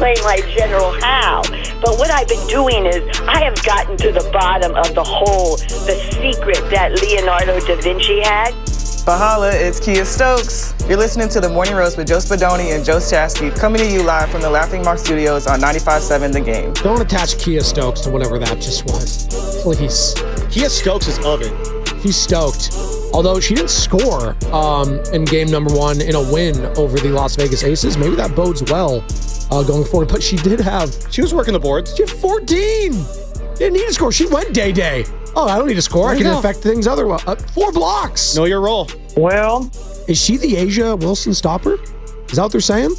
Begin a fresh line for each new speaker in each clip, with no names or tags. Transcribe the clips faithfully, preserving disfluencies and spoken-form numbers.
playing like General Howe. But what I've been doing is I have gotten to the bottom of the whole, the secret that Leonardo da Vinci had.
Bahala, it's Kia Stokes. You're listening to The Morning Roast with Joe Spadoni and Joe Chasky, coming to you live from the Laughing Mark Studios on ninety-five point seven The Game.
Don't attach Kia Stokes to whatever that just was, please.
Kia Stokes is of it.
He's stoked. Although she didn't score um, in game number one in a win over the Las Vegas Aces. Maybe that bodes well uh, going forward. But she did have...
She was working the boards.
She had fourteen. Didn't need to score. She went day-day. Oh, I don't need to score. I can go. affect things otherwise. Uh, four blocks.
Know your role.
Well...
Is she the Asia Wilson stopper? Is that what they're saying?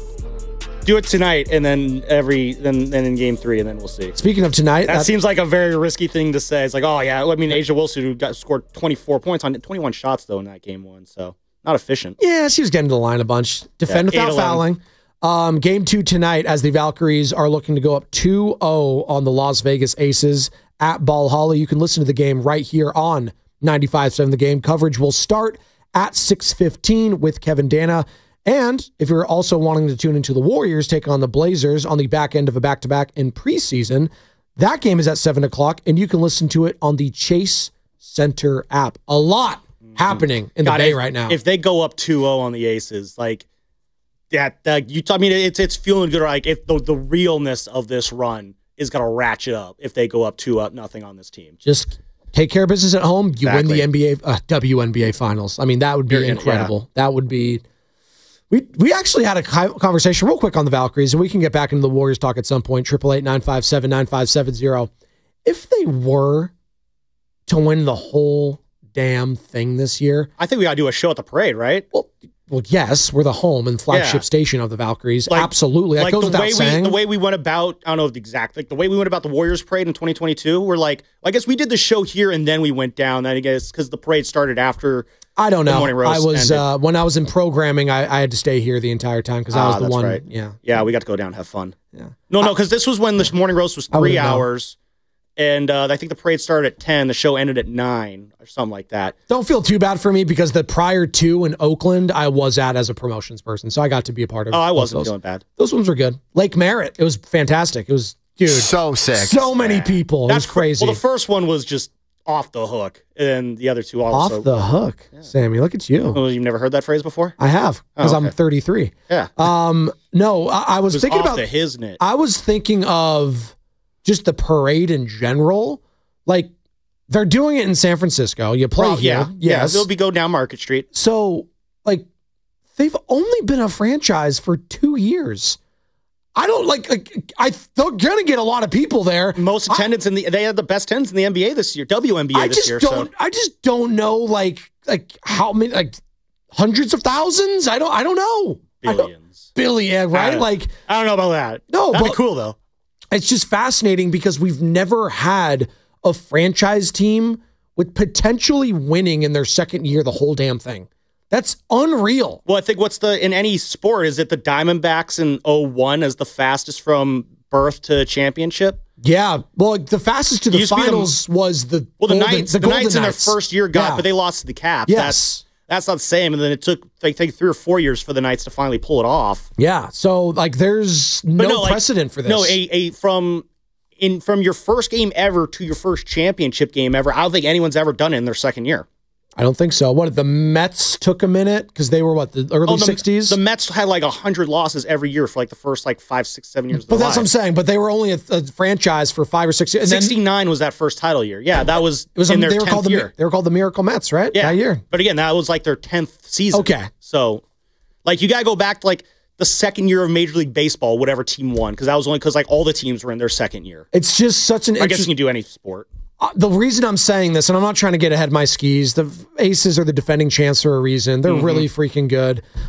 Do it tonight, and then every then then in game three, and then we'll see.
Speaking of tonight,
that seems like a very risky thing to say. It's like, oh yeah, I mean, Asia Wilson who got scored twenty-four points on twenty-one shots though in that game one, so not efficient.
Yeah, she was getting to the line a bunch. Defend yeah, without fouling. Um, game two tonight, as the Valkyries are looking to go up two oh on the Las Vegas Aces at Valhalla. You can listen to the game right here on ninety-five point seven The Game. Coverage will start at six fifteen with Kevin Dana. And if you're also wanting to tune into the Warriors take on the Blazers on the back end of a back-to-back in preseason, that game is at seven o'clock, and you can listen to it on the Chase Center app. A lot mm-hmm. happening in God, the Bay
if,
right now.
If they go up two oh on the Aces, like, that, that you, I mean, it's it's feeling good. Like, if the, the realness of this run is going to ratchet up if they go up two up nothing on this team.
Just take care of business at home. You exactly. win the N B A, uh, W N B A Finals. I mean, that would be You're, incredible. Yeah. That would be... We we actually had a conversation real quick on the Valkyries, and we can get back into the Warriors talk at some point. Triple eight nine five seven nine five seven zero. If they were to win the whole damn thing this year,
I think we got to do a show at the parade, right?
Well, well, yes, we're the home and flagship yeah. station of the Valkyries. Like, Absolutely, that
like
goes
the
without
way
saying.
We, the way we went about, I don't know the exact, like the way we went about the Warriors parade in twenty twenty-two. We're like, I guess we did the show here and then we went down. I guess because the parade started after.
I don't know. I was uh, when I was in programming. I, I had to stay here the entire time because I was
ah,
the one.
Right.
Yeah,
yeah. We got to go down and have fun. Yeah. No, no, because this was when the morning roast was three hours, and uh, I think the parade started at ten. The show ended at nine or something like that.
Don't feel too bad for me because the prior two in Oakland, I was at as a promotions person, so I got to be a part of.
Oh, I wasn't
those.
feeling bad.
Those ones were good. Lake Merritt, it was fantastic. It was dude,
so sick.
So many people. That's it was crazy.
Well, the first one was just off the hook, and the other two also
off the hook. Yeah. Sammy, look at you.
Oh, you've never heard that phrase before?
I have because oh, okay. I'm thirty-three.
Yeah.
Um. No, I, I was,
was
thinking
off
about
the hisnit.
I was thinking of just the parade in general. Like they're doing it in San Francisco. You play well, here,
yeah,
yes.
Yeah, they'll be go down Market Street.
So, like, they've only been a franchise for two years. I don't like, like I they're gonna get a lot of people there.
Most attendance I, in the they had the best attendance in the N B A this year, W N B A
I
this
just
year.
Don't,
so.
I just don't know like like how many like hundreds of thousands. I don't I don't know.
Billions.
Billion, right? I like
I don't know about that.
No,
that'd
but
be cool though.
It's just fascinating because we've never had a franchise team with potentially winning in their second year the whole damn thing. That's unreal.
Well, I think what's the, in any sport, is it the Diamondbacks in oh one as the fastest from birth to championship?
Yeah. Well, the fastest to the finals the, was the
Well, the
Golden,
Knights,
the,
the Knights in their
Knights.
first year got,
yeah.
but they lost to the Caps.
Yes.
That's, that's not the same. And then it took, I think, three or four years for the Knights to finally pull it off.
Yeah. So, like, there's no, no precedent
like,
for this.
No, a, a from... In from your first game ever to your first championship game ever, I don't think anyone's ever done it in their second year.
I don't think so. What, the Mets took a minute because they were what, the early
oh, the,
sixties?
The Mets had like a hundred losses every year for like the first like five, six, seven years. Of
but
their
that's
lives.
what I'm saying. But they were only a, a franchise for five or six years. And
sixty-nine then, was that first title year. Yeah, that was,
it was
in
a,
their
they were
tenth
called
year.
The, they were called the Miracle Mets, right?
Yeah,
that year.
But again, that was like their tenth season.
Okay,
so like you got to go back to like the second year of Major League Baseball, whatever team won, because that was only because like all the teams were in their second year.
It's just such an.
I guess you can do any sport.
Uh, the reason I'm saying this, and I'm not trying to get ahead of my skis, the Aces are the defending champs for a reason. They're mm-hmm. really freaking good.